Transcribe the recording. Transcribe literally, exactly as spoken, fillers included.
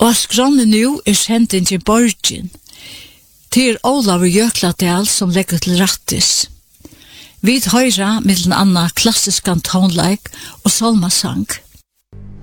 Og skranne nu er sendin til Borgin. Til Olav Jökladal som legger til rattis. Vi høyra mittlen anna klassiskan tonleik og salmasang.